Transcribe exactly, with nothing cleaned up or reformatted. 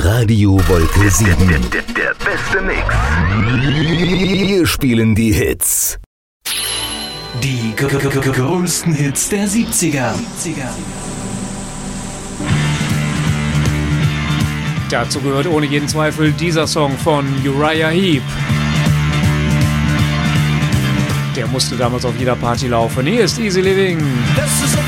Radio Wolke sieben. Der, der, der beste Mix. Wir spielen die Hits. Die g- g- g- größten Hits der siebziger. Dazu gehört ohne jeden Zweifel dieser Song von Uriah Heep. Der musste damals auf jeder Party laufen. Hier ist Easy Living. This is a